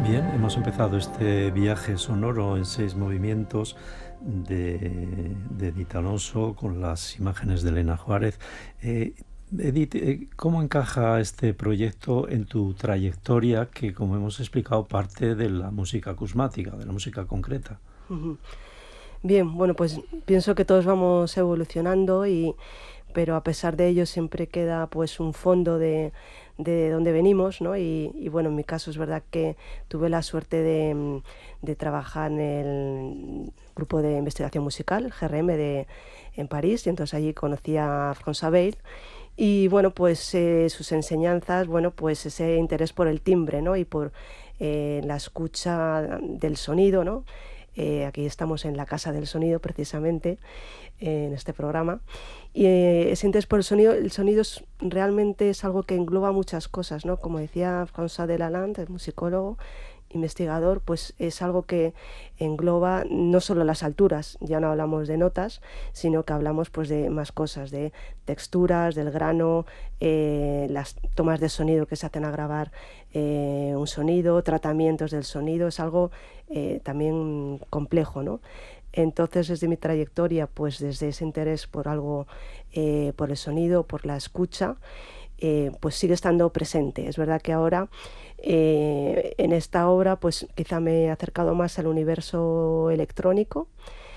Bien, hemos empezado este viaje sonoro en 6 movimientos de Edith Alonso con las imágenes de Elena Juárez. Eh, Edith, ¿cómo encaja este proyecto en tu trayectoria que, como hemos explicado, parte de la música acusmática, de la música concreta? Ujú. Bien, bueno, pues pienso que todos vamos evolucionando pero a pesar de ello siempre queda pues un fondo de dónde venimos, ¿no? Y bueno, en mi caso es verdad que tuve la suerte de trabajar en el grupo de investigación musical, GRM, en París, y entonces allí conocí a François Weil. Y bueno, pues sus enseñanzas, bueno, pues ese interés por el timbre, ¿no? Y por la escucha del sonido, ¿no? Aquí estamos en la Casa del Sonido, precisamente, en este programa. Y ese interés por el sonido realmente es algo que engloba muchas cosas, ¿no? Como decía François Delalande, el musicólogo, investigador, pues es algo que engloba no solo las alturas, ya no hablamos de notas, sino que hablamos pues de más cosas, de texturas, del grano, las tomas de sonido que se hacen a grabar un sonido, tratamientos del sonido, es algo también complejo, ¿no? Entonces, desde mi trayectoria, pues desde ese interés por algo, por el sonido, por la escucha, pues sigue estando presente. Es verdad que ahora en esta obra pues quizá me he acercado más al universo electrónico,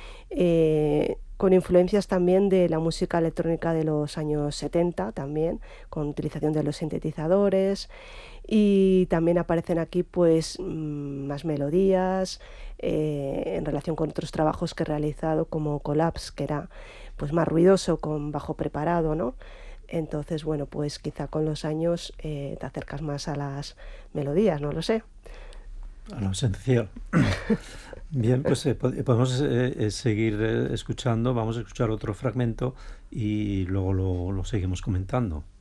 con influencias también de la música electrónica de los años 70 también, con utilización de los sintetizadores, y también aparecen aquí pues más melodías en relación con otros trabajos que he realizado como Collapse, que era pues más ruidoso, con bajo preparado, ¿no? Entonces, bueno, pues quizá con los años te acercas más a las melodías, no lo sé. A lo esencial. Bien, pues podemos seguir escuchando. Vamos a escuchar otro fragmento y luego lo seguimos comentando.